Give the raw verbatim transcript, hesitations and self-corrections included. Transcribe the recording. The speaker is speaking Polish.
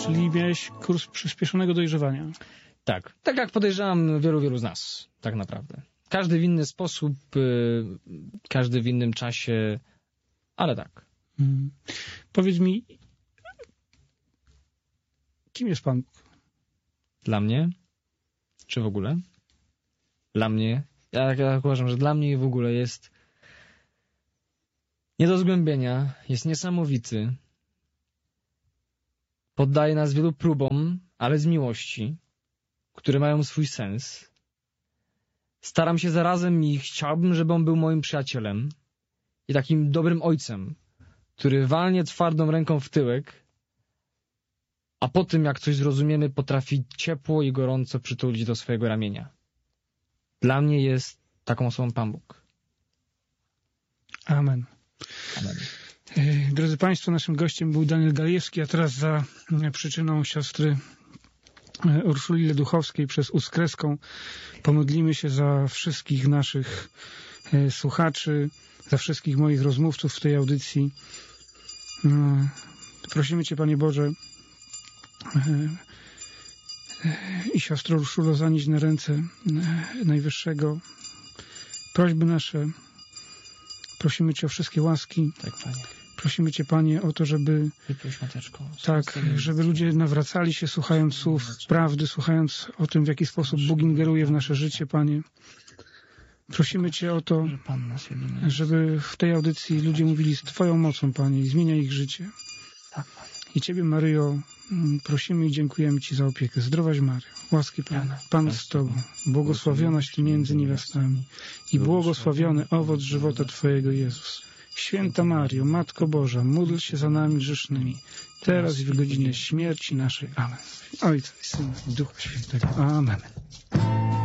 Czyli miałeś kurs przyspieszonego dojrzewania. Tak. Tak jak podejrzewam wielu, wielu z nas, tak naprawdę. Każdy w inny sposób, yy, każdy w innym czasie, ale tak. Hmm. Powiedz mi, kim jest Pan Bóg? Dla mnie? Czy w ogóle? Dla mnie? Ja, ja uważam, że dla mnie w ogóle jest nie do zgłębienia, jest niesamowity. Poddaje nas wielu próbom, ale z miłości, które mają swój sens. Staram się zarazem i chciałbym, żeby on był moim przyjacielem i takim dobrym ojcem, który walnie twardą ręką w tyłek, a po tym, jak coś zrozumiemy, potrafi ciepło i gorąco przytulić do swojego ramienia. Dla mnie jest taką osobą Pan Bóg. Amen. Amen. Drodzy Państwo, naszym gościem był Daniel Galijewski, a teraz za przyczyną siostry Urszuli Leduchowskiej przez Uskreską pomodlimy się za wszystkich naszych słuchaczy, za wszystkich moich rozmówców w tej audycji. Prosimy Cię, Panie Boże, i siostro Urszulo, zanieść na ręce Najwyższego prośby nasze. Prosimy Cię o wszystkie łaski. Tak, Panie. Prosimy Cię, Panie, o to, żeby Wyproś, Mateczko, tak, żeby ludzie nawracali się, słuchając słów prawdy, słuchając o tym, w jaki sposób Bóg ingeruje w nasze życie, Panie. Prosimy Cię o to, żeby w tej audycji ludzie mówili z Twoją mocą, Panie, i zmienia ich życie. I Ciebie, Maryjo, prosimy i dziękujemy Ci za opiekę. Zdrowaś, Maryjo, łaski Pana, Pan z Tobą, błogosławionaś Ty między niewiastami i błogosławiony owoc żywota Twojego, Jezus. Święta Mario, Matko Boża, módl się za nami grzesznymi, teraz i w godzinę śmierci naszej. Amen. Ojca i Syna i Ducha Świętego. Amen.